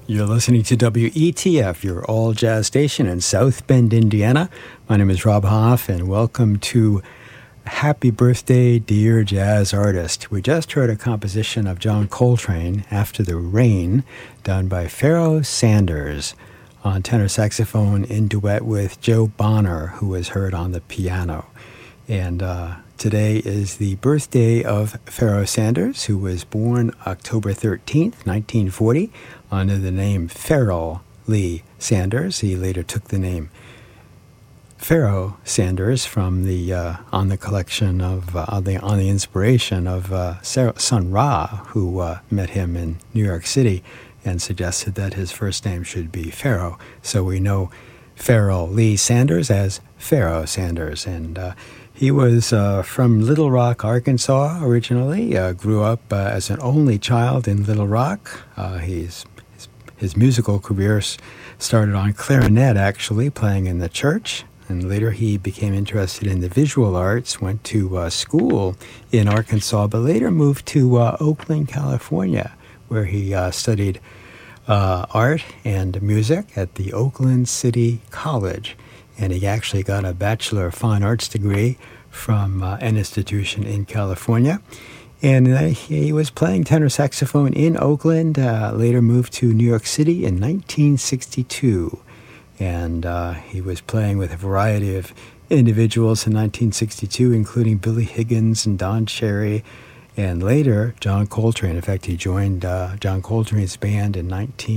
You're listening to WETF, your all jazz station in South Bend, Indiana. My name is Rob Hoff, and welcome to Happy Birthday, Dear Jazz Artist. We just heard a composition of John Coltrane, After the Rain, done by Pharoah Sanders on tenor saxophone in duet with Joe Bonner, who was heard on the piano. And today is the birthday of Pharoah Sanders, who was born October 13th, 1940, under the name Pharoah Lee Sanders. He later took the name Pharoah Sanders from the on the collection of on the inspiration of Sun Ra, who met him in New York City and suggested that his first name should be Pharoah. So we know Pharoah Lee Sanders as Pharoah Sanders, and he was from Little Rock, Arkansas originally. Grew up as an only child in Little Rock. His musical career started on clarinet, actually, playing in the church. And later he became interested in the visual arts, went to school in Arkansas, but later moved to Oakland, California, where he studied art and music at the Oakland City College. And he actually got a Bachelor of Fine Arts degree from an institution in California. And he was playing tenor saxophone in Oakland, later moved to New York City in 1962. And he was playing with a variety of individuals in 1962, including Billy Higgins and Don Cherry, and later John Coltrane. In fact, he joined John Coltrane's band in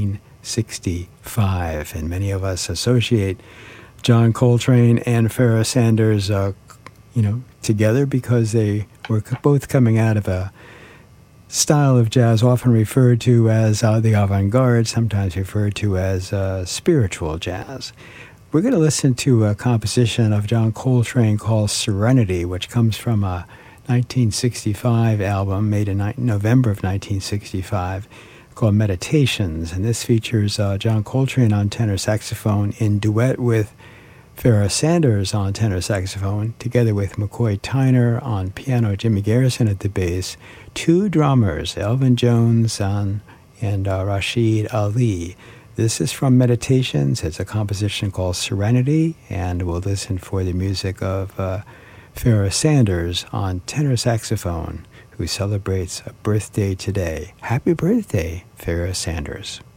1965. And many of us associate John Coltrane and Pharoah Sanders together because they were both coming out of a style of jazz often referred to as the avant-garde, sometimes referred to as spiritual jazz. We're going to listen to a composition of John Coltrane called Serenity, which comes from a 1965 album made in November of 1965 called Meditations. And this features John Coltrane on tenor saxophone in duet with Pharoah Sanders on tenor saxophone, together with McCoy Tyner on piano, Jimmy Garrison at the bass, two drummers, Elvin Jones and Rashid Ali. This is from Meditations. It's a composition called Serenity, and we'll listen for the music of Pharoah Sanders on tenor saxophone, who celebrates a birthday today. Happy birthday, Pharoah Sanders.